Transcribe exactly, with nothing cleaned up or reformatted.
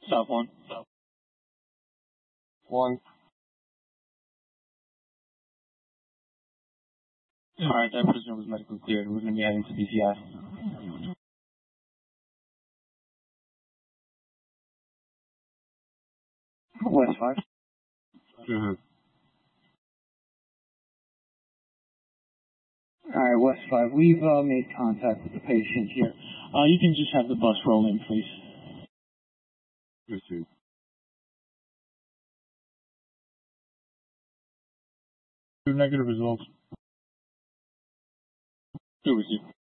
Stop one. One. Alright, that prisoner was medically cleared. We're going to be heading to B C I. West five. Mm-hmm. Alright, West five. We've uh, made contact with the patient here. Uh, you can just have the bus roll in, please. Received. Two negative results. Two received.